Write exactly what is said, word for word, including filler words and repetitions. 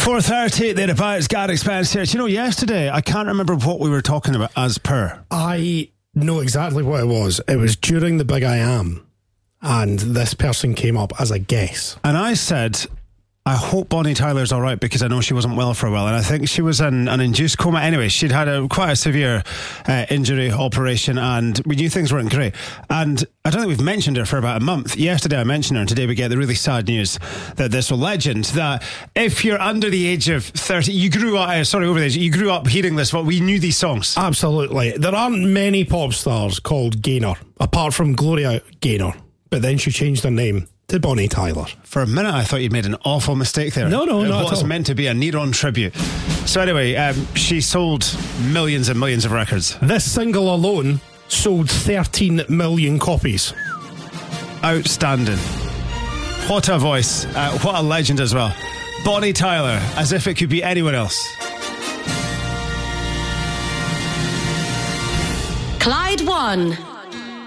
four thirty, they're about. It's Garrick Spence here. Do you know, yesterday, I can't remember what we were talking about as per. I know exactly what it was. It was during the Big I Am, and this person came up as a guess. And I said, I hope Bonnie Tyler's all right, because I know she wasn't well for a while, and I think she was in an induced coma. Anyway, she'd had a quite a severe uh, injury operation, and we knew things weren't great. And I don't think we've mentioned her for about a month. Yesterday I mentioned her, and today we get the really sad news that this legend, that if you're under the age of thirty, you grew up, uh, sorry, over the age, you grew up hearing this, but we knew these songs. Absolutely. There aren't many pop stars called Gaynor, apart from Gloria Gaynor, but then she changed her name to Bonnie Tyler. For a minute I thought you'd made an awful mistake there. No, no, it not at was all. meant to be a Neron tribute. So anyway, um, she sold millions and millions of records. This single alone sold thirteen million copies. Outstanding. What a voice. Uh, what a legend as well. Bonnie Tyler, as if it could be anyone else. Clyde one.